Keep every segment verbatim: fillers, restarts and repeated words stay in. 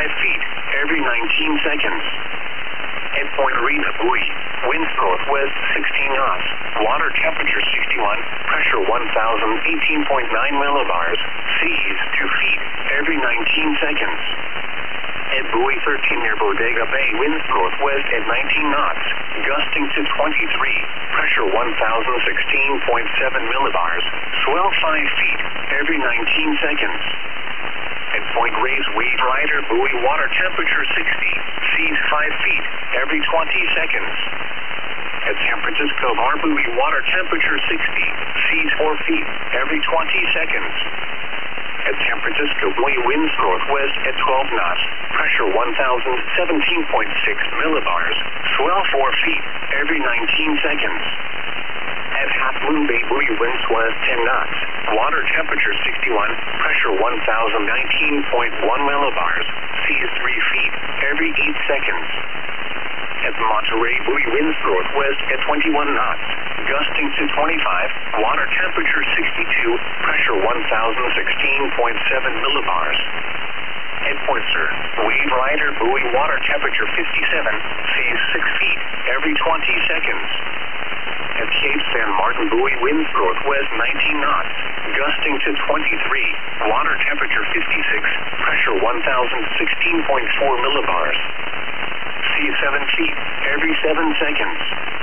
five feet every nineteen seconds. At Point Arena buoy, winds northwest sixteen knots, water temperature sixty-one, pressure one thousand eighteen point nine millibars, seas two feet every nineteen seconds. At buoy thirteen near Bodega Bay, winds northwest at nineteen knots, gusting to twenty-three, pressure one thousand sixteen point seven millibars, swell five feet every nineteen seconds. At Point Reyes, Wade Rider buoy, water temperature sixty, seas five feet every twenty seconds. At San Francisco Bar buoy, water temperature sixty, seas four feet every twenty seconds. At San Francisco buoy, winds northwest at twelve knots, pressure one thousand seventeen point six millibars, swell four feet every nineteen seconds. At Half Moon Bay buoy, winds west ten knots, water temperature sixty-one, pressure one thousand nineteen point one millibars, seas three feet every eight seconds. At Monterey buoy, winds northwest at twenty-one knots, gusting to twenty-five, water temperature sixty-two, pressure one thousand sixteen point seven millibars. At Point Sur, Wade Rider buoy, water temperature fifty-seven, seas six feet every twenty seconds. At Cape San Martin buoy, winds northwest nineteen knots, gusting to twenty-three, water temperature fifty-six, pressure one thousand sixteen point four millibars. Seas seven feet every seven seconds.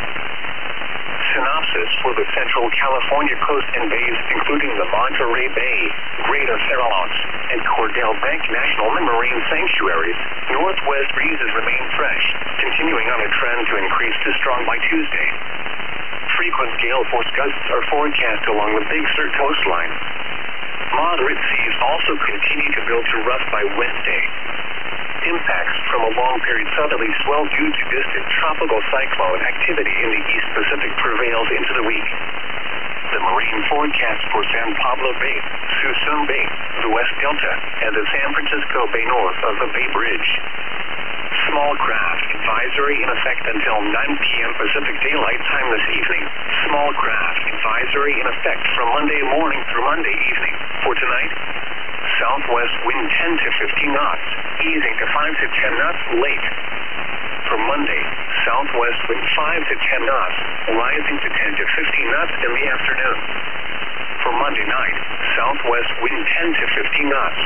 Synopsis for the Central California coast and bays, including the Monterey Bay, Greater Farallones, and Cordell Bank National Marine Sanctuaries, northwest breezes remain fresh, continuing on a trend to increase to strong by Tuesday. Frequent gale force gusts are forecast along the Big Sur coastline. Moderate seas also continue to build to rough by Wednesday. Impacts from a long-period southerly swell due to distant tropical cyclone activity in the East Pacific prevails into the week. The marine forecast for San Pablo Bay, Suisun Bay, the West Delta, and the San Francisco Bay north of the Bay Bridge. Small craft advisory in effect until nine p m Pacific Daylight Time this evening. Small craft advisory in effect from Monday morning through Monday evening. For tonight, southwest wind ten to fifteen knots, easing to five to ten knots late. For Monday, southwest wind five to ten knots, rising to ten to fifteen knots in the afternoon. For Monday night, southwest wind ten to fifteen knots.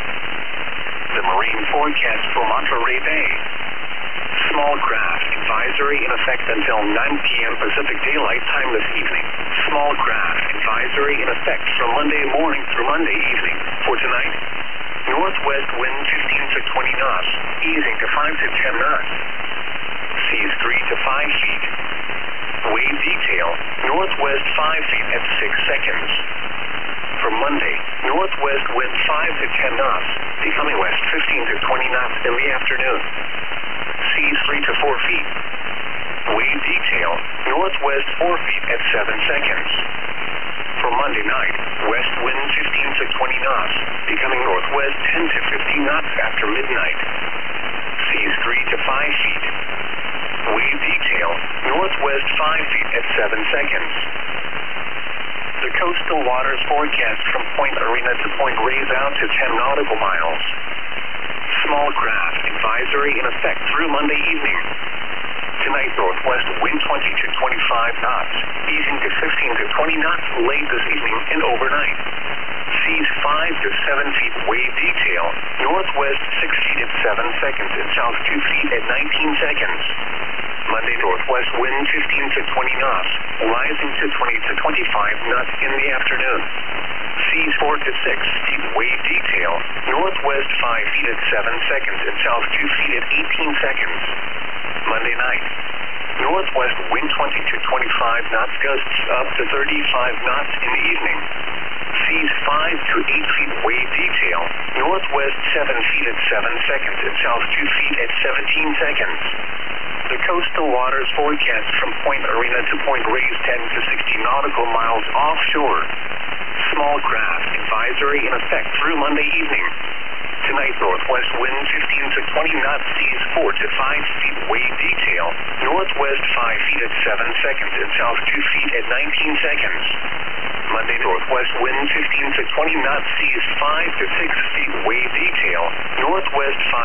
The marine forecast for Monterey Bay. Small craft advisory in effect until nine p m Pacific Daylight Time this evening. Small craft advisory in effect from Monday morning through Monday evening. For tonight, northwest wind fifteen to twenty knots, easing to five to ten knots. Seas three to five feet. Wave detail, northwest five feet at six seconds. For Monday, northwest wind five to ten knots, becoming west fifteen to twenty knots in the afternoon. Seas three to four feet. Wave detail, northwest four feet at seven seconds. For Monday night, west wind fifteen to twenty knots, becoming northwest ten to fifteen knots after midnight. Seas three to five feet. Wave detail, northwest five feet at seven seconds. The coastal waters forecast from Point Arena to Point Reyes out to ten nautical miles. Small craft advisory in effect through Monday evening. Tonight, northwest wind twenty to twenty-five knots, easing to fifteen to twenty knots late this evening and overnight. Seas five to seven feet wave detail, northwest six feet at seven seconds and south two feet at nineteen seconds. Monday, northwest wind fifteen to twenty knots, rising to twenty to twenty-five knots in the afternoon. Seas four to six feet wave detail, northwest five feet at seven seconds and south two feet at eighteen seconds. Monday night, northwest wind twenty to twenty-five knots, gusts up to thirty-five knots in the evening. Seas five to eight feet wave detail, northwest seven feet at seven seconds and south two feet at seventeen seconds. The coastal waters forecast from Point Arena to Point Reyes ten to sixty nautical miles offshore. Small craft advisory in effect through Monday evening. Tonight, northwest wind fifteen to twenty knots, seas four to five feet wave detail, northwest five feet at seven seconds and south two feet at nineteen seconds. Monday, northwest wind fifteen to twenty knots, seas five to six feet wave detail, northwest five